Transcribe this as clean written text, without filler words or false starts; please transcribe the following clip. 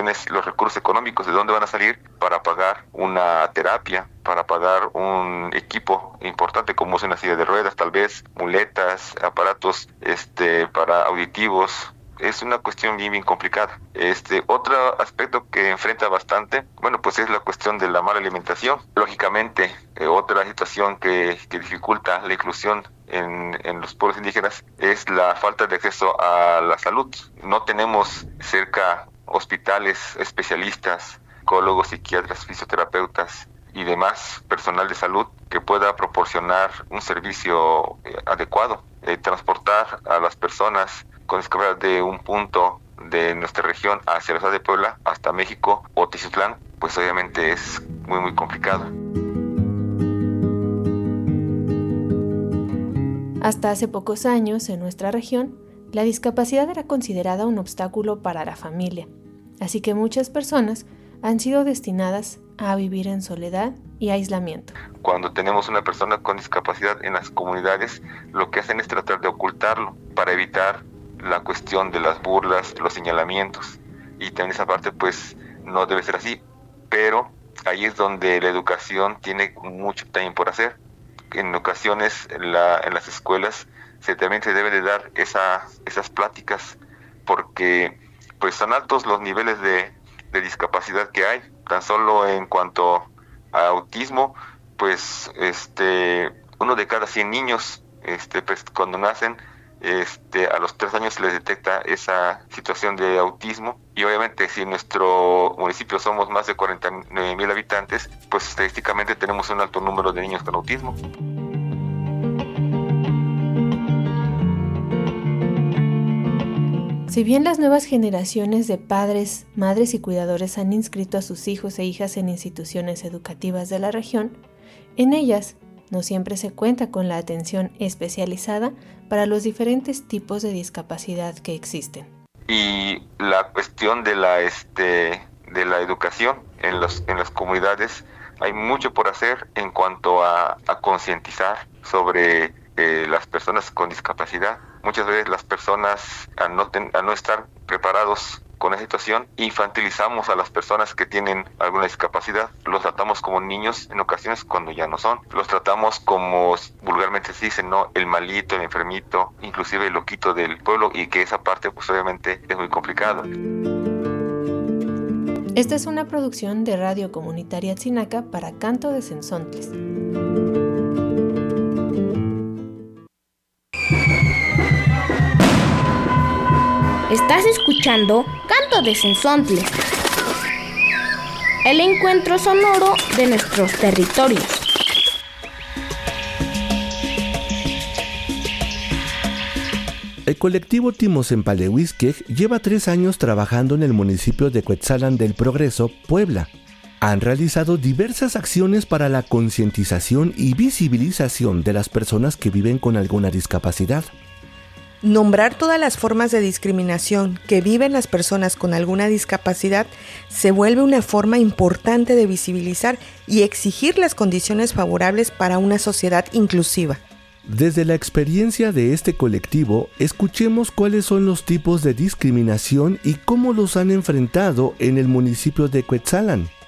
cuestión es los recursos económicos, de dónde van a salir para pagar una terapia, para pagar un equipo importante como es una silla de ruedas, tal vez muletas, aparatos para auditivos. Es una cuestión bien complicada. Otro aspecto que enfrenta bastante, pues es la cuestión de la mala alimentación. Lógicamente, otra situación que dificulta la inclusión en los pueblos indígenas es la falta de acceso a la salud. No tenemos cerca hospitales especialistas, psicólogos, psiquiatras, fisioterapeutas y demás personal de salud que pueda proporcionar un servicio adecuado. Transportar a las personas con discapacidad de un punto de nuestra región hacia la ciudad de Puebla, hasta México o Tiziutlán, pues obviamente es muy complicado. Hasta hace pocos años, en nuestra región, la discapacidad era considerada un obstáculo para la familia, así que muchas personas han sido destinadas a vivir en soledad y aislamiento. Cuando tenemos una persona con discapacidad en las comunidades, lo que hacen es tratar de ocultarlo para evitar la cuestión de las burlas, los señalamientos, y también esa parte pues no debe ser así, pero ahí es donde la educación tiene mucho también por hacer. En ocasiones en las escuelas también se debe de dar esas pláticas, porque pues son altos los niveles de discapacidad que hay. Tan solo en cuanto a autismo, pues 1 de cada 100 niños pues cuando nacen a los 3 años se les detecta esa situación de autismo, y obviamente si en nuestro municipio somos más de 49,000 habitantes, pues estadísticamente tenemos un alto número de niños con autismo. Si bien las nuevas generaciones de padres, madres y cuidadores han inscrito a sus hijos e hijas en instituciones educativas de la región, en ellas no siempre se cuenta con la atención especializada para los diferentes tipos de discapacidad que existen. Y la cuestión de la educación en las comunidades, hay mucho por hacer en cuanto a concientizar sobre las personas con discapacidad. Muchas veces las personas, al no estar preparados con la situación, infantilizamos a las personas que tienen alguna discapacidad. Los tratamos como niños en ocasiones cuando ya no son. Los tratamos como vulgarmente se dice, ¿no? El malito, el enfermito, inclusive el loquito del pueblo, y que esa parte pues obviamente es muy complicada. Esta es una producción de Radio Comunitaria Tzinaca para Canto de Cenzontles. Estás escuchando Canto de Cenzontles, el encuentro sonoro de nuestros territorios. El colectivo Timosempalehuisquej lleva 3 años trabajando en el municipio de Cuetzalan del Progreso, Puebla. Han realizado diversas acciones para la concientización y visibilización de las personas que viven con alguna discapacidad. Nombrar todas las formas de discriminación que viven las personas con alguna discapacidad se vuelve una forma importante de visibilizar y exigir las condiciones favorables para una sociedad inclusiva. Desde la experiencia de este colectivo, escuchemos cuáles son los tipos de discriminación y cómo los han enfrentado en el municipio de Cuetzalan.